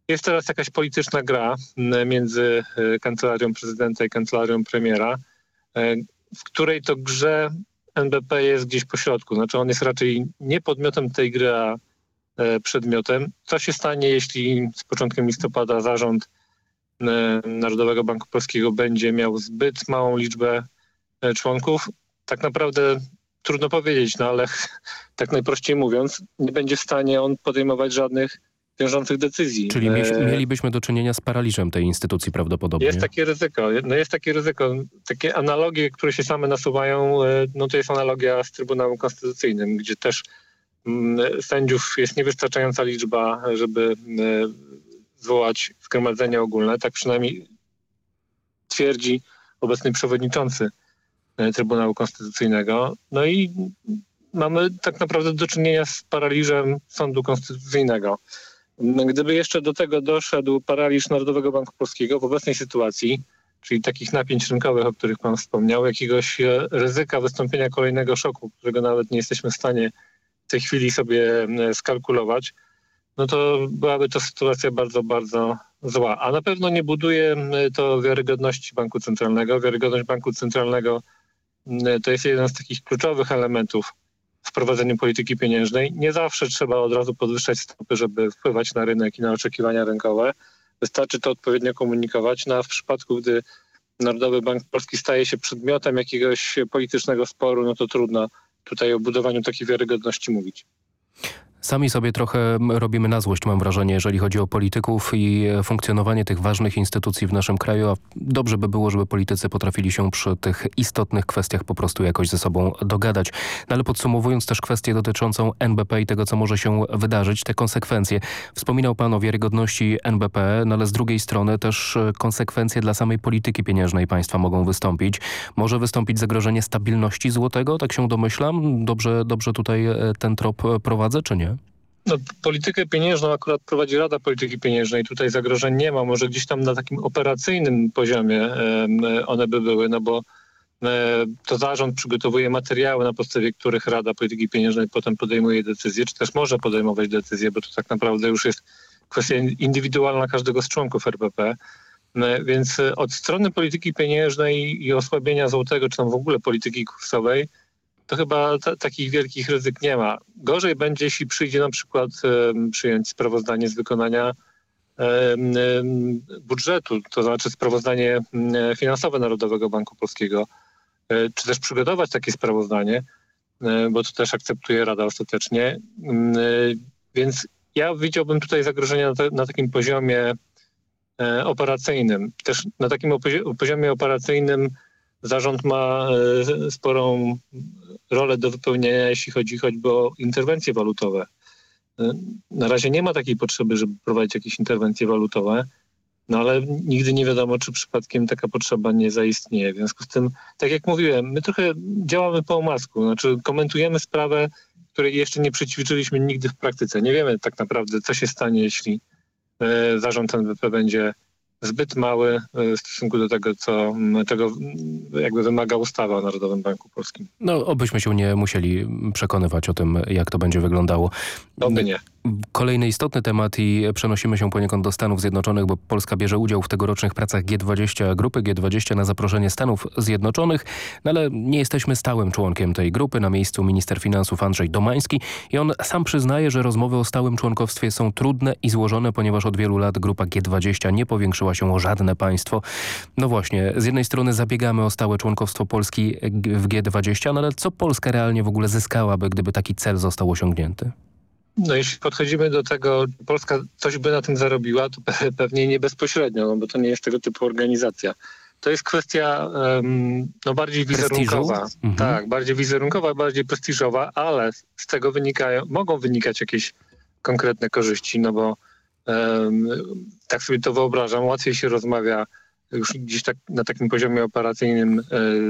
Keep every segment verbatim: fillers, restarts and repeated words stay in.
jest teraz jakaś polityczna gra między kancelarią prezydenta i kancelarią premiera, w której to grze N B P jest gdzieś po środku. Znaczy on jest raczej nie podmiotem tej gry, a przedmiotem. Co się stanie, jeśli z początkiem listopada zarząd Narodowego Banku Polskiego będzie miał zbyt małą liczbę członków? Tak naprawdę trudno powiedzieć, no ale tak najprościej mówiąc, nie będzie w stanie on podejmować żadnych wiążących decyzji. Czyli mielibyśmy do czynienia z paraliżem tej instytucji prawdopodobnie. Jest takie ryzyko. No jest takie ryzyko. Takie analogie, które się same nasuwają, no to jest analogia z Trybunałem Konstytucyjnym, gdzie też sędziów jest niewystarczająca liczba, żeby zwołać zgromadzenie ogólne. Tak przynajmniej twierdzi obecny przewodniczący Trybunału Konstytucyjnego. No i mamy tak naprawdę do czynienia z paraliżem Sądu Konstytucyjnego. Gdyby jeszcze do tego doszedł paraliż Narodowego Banku Polskiego w obecnej sytuacji, czyli takich napięć rynkowych, o których pan wspomniał, jakiegoś ryzyka wystąpienia kolejnego szoku, którego nawet nie jesteśmy w stanie w tej chwili sobie skalkulować, no to byłaby to sytuacja bardzo, bardzo zła. A na pewno nie buduje to wiarygodności banku centralnego. Wiarygodność banku centralnego to jest jeden z takich kluczowych elementów w prowadzeniu polityki pieniężnej. Nie zawsze trzeba od razu podwyższać stopy, żeby wpływać na rynek i na oczekiwania rynkowe. Wystarczy to odpowiednio komunikować. No a w przypadku, gdy Narodowy Bank Polski staje się przedmiotem jakiegoś politycznego sporu, no to trudno tutaj o budowaniu takiej wiarygodności mówić. Sami sobie trochę robimy na złość, mam wrażenie, jeżeli chodzi o polityków i funkcjonowanie tych ważnych instytucji w naszym kraju, a dobrze by było, żeby politycy potrafili się przy tych istotnych kwestiach po prostu jakoś ze sobą dogadać. No ale podsumowując też kwestię dotyczącą N B P i tego, co może się wydarzyć, te konsekwencje. Wspominał pan o wiarygodności N B P, no ale z drugiej strony też konsekwencje dla samej polityki pieniężnej państwa mogą wystąpić. Może wystąpić zagrożenie stabilności złotego, tak się domyślam? Dobrze, dobrze tutaj ten trop prowadzę, czy nie? No, politykę pieniężną akurat prowadzi Rada Polityki Pieniężnej. Tutaj zagrożeń nie ma. Może gdzieś tam na takim operacyjnym poziomie one by były, no bo to zarząd przygotowuje materiały, na podstawie których Rada Polityki Pieniężnej potem podejmuje decyzje, czy też może podejmować decyzje, bo to tak naprawdę już jest kwestia indywidualna każdego z członków R P P. Więc od strony polityki pieniężnej i osłabienia złotego, czy tam w ogóle polityki kursowej, to chyba t- takich wielkich ryzyk nie ma. Gorzej będzie, jeśli przyjdzie na przykład e, przyjąć sprawozdanie z wykonania e, e, budżetu, to znaczy sprawozdanie e, finansowe Narodowego Banku Polskiego, e, czy też przygotować takie sprawozdanie, e, bo to też akceptuje Rada ostatecznie. E, więc ja widziałbym tutaj zagrożenia na, te, na takim poziomie e, operacyjnym. Też na takim opozi- poziomie operacyjnym zarząd ma e, sporą rolę do wypełnienia, jeśli chodzi choćby o interwencje walutowe. E, na razie nie ma takiej potrzeby, żeby prowadzić jakieś interwencje walutowe, no ale nigdy nie wiadomo, czy przypadkiem taka potrzeba nie zaistnieje. W związku z tym, tak jak mówiłem, my trochę działamy po omacku, znaczy komentujemy sprawę, której jeszcze nie przećwiczyliśmy nigdy w praktyce. Nie wiemy tak naprawdę, co się stanie, jeśli e, zarząd N B P będzie zbyt mały w stosunku do tego, co, czego jakby wymaga ustawa o Narodowym Banku Polskim. No, obyśmy się nie musieli przekonywać o tym, jak to będzie wyglądało. Oby nie. Kolejny istotny temat i przenosimy się poniekąd do Stanów Zjednoczonych, bo Polska bierze udział w tegorocznych pracach G dwadzieścia, grupy G dwadzieścia na zaproszenie Stanów Zjednoczonych, no ale nie jesteśmy stałym członkiem tej grupy. Na miejscu minister finansów Andrzej Domański i on sam przyznaje, że rozmowy o stałym członkowstwie są trudne i złożone, ponieważ od wielu lat grupa G dwadzieścia nie powiększyła się o żadne państwo. No właśnie, z jednej strony zabiegamy o stałe członkostwo Polski w G dwadzieścia, no ale co Polska realnie w ogóle zyskałaby, gdyby taki cel został osiągnięty? No jeśli podchodzimy do tego, Polska coś by na tym zarobiła, to pe- pewnie nie bezpośrednio, no bo to nie jest tego typu organizacja. To jest kwestia um, no bardziej wizerunkowa. Mhm. Tak, bardziej wizerunkowa, bardziej prestiżowa, ale z tego wynikają, mogą wynikać jakieś konkretne korzyści, no bo um, tak sobie to wyobrażam, łatwiej się rozmawia już gdzieś tak na takim poziomie operacyjnym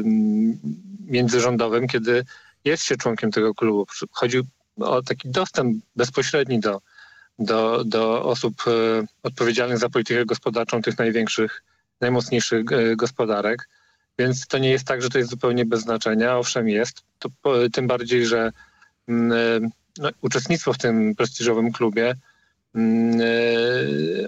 um, międzyrządowym, kiedy jest się członkiem tego klubu. Chodzi o taki dostęp bezpośredni do, do, do osób e, odpowiedzialnych za politykę gospodarczą tych największych, najmocniejszych e, gospodarek. Więc to nie jest tak, że to jest zupełnie bez znaczenia. Owszem jest. To, po, tym bardziej, że m, no, uczestnictwo w tym prestiżowym klubie m,